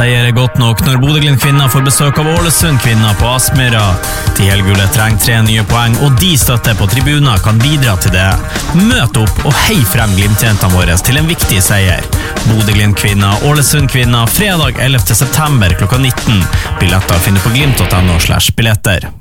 Seier er godt nok når Bodø/Glimt-kvinner får besøk av Ålesund-kvinner på Aspmyra. De helgule trenger 3 nye poeng, og de støtter på tribuner kan bidra til det. Møt opp og hei frem Glimt-jentene våre til en viktig seier. Bodø/Glimt-kvinner, Ålesund-kvinner, fredag 11. september klokka 19. Billetter finner på glimt.no/billetter.